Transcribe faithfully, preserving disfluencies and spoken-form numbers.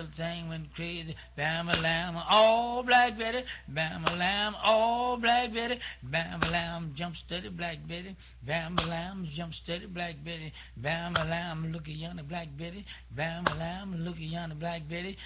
little thing went crazy. Bam-a-lam, oh, Black Betty. Bam-a-lam, oh, Black Betty. Bam-a-lam, jump steady, Black Betty. Bam-a-lam, jump steady, Black Betty. Bam-a-lam, look at yonder Black Betty. Bam-a-lam, look at yonder Black Betty.